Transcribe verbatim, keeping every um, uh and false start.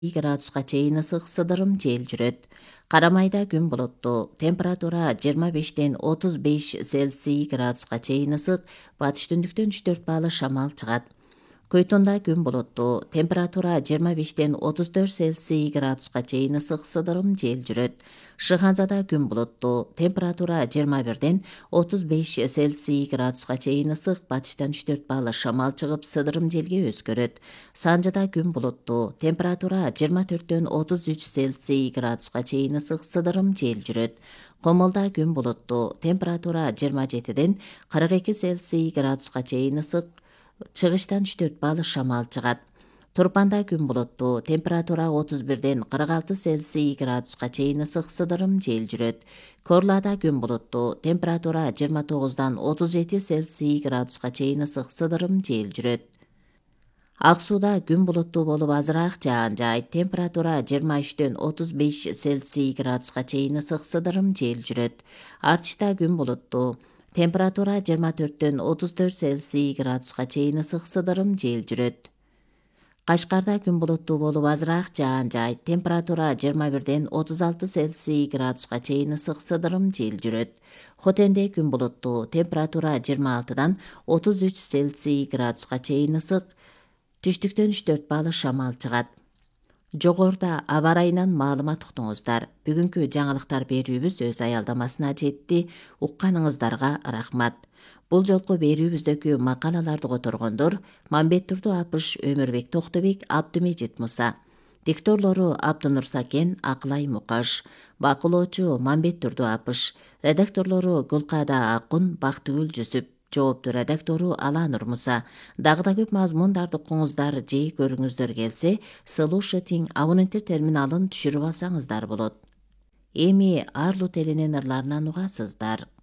градуска чейин ысык сыдырым жел жүрөт. Карамайда күн булуттуу, температура жыйырма бештен отуз беш Цельсий градуска чейин ысык, батыш түндүктөн үч төрт баалы шамал чыгат. Көйтонда күн булуттуу, температура жыйырма бештен отуз төрт Цельсий градуска чейин ысык сыдырым жел жүрөт. Шыгансада күн булуттуу, температура жыйырма бирден отуз беш Цельсий градуска чейин ысык, батыштан үч төрт баалы шамал чыгып, сыдырым желге өзгөрөт. Санжада күн булуттуу, температура жыйырма төрттөн отуз үч Цельсий градуска чейин ысык, сыдырым жел жүрөт. Комолда күн булуттуу, температура жыйырма жетиден кырк эки Цельсий градуска чейин ысык, чыгыштан үч төрт баалы шамал чыгат. Турпанда күн булуттуу, температура отуз бирден кырк алты Цельсий градуска чейин ысык, сыдырым жел жүрөт. Корлада күн булуттуу, температура жыйырма тогуздан отуз жети Цельсий градуска чейин ысык, сыдырым жел жүрөт. Ак сууда күн булуттуу болуп азыраак жаан жаайт, температура жыйырма үчтөн отуз беш Цельсий градуска чейин ысык, сыдырым жел жүрөт. Артышта күн булуттуу, температура жыйырма төрттөн отуз төрт Цельсий градуска чейин ысык, сыдырым жел жүрөт. Кашкарда күн булуттуу болуп азыраак жаан жаайт, температура жыйырма бирден отуз алты Цельсий градуска чейин ысык, сыдырым жел жүрөт. Хотенде күн булуттуу, температура жыйырма алтыдан отуз үч Цельсий градуска чейин ысык, түштүктөн үч төрт баалы шамал чыгат. Жогоруда аба ырайынан маалымат уктуңуздар. Бүгүнкү жаңылыктар берүүбүз өз аялдамасына жетти. Укканыңыздарга рахмат. Бул жолку берүүбүздөгү макалаларды которгондор Мамбеттурду Апыш, Өмүрбек Токтобек, Абдымежит Муса. Дикторлору Абдынур Сакен, Акылай Мукаш. Бакылоочу Мамбеттурду Апыш. Редакторлору Гүлкада Акун, Бактыгүл Жүсүп. Жоопту редактору Аланур Муса. Дагы да көп мазмундарды укуңуздар же көрүңүздөр келсе, слушатинг абоненттер терминалын түшүрүп алсаңыздар болот. Эми Арлу теленен ырларынан угасыздар.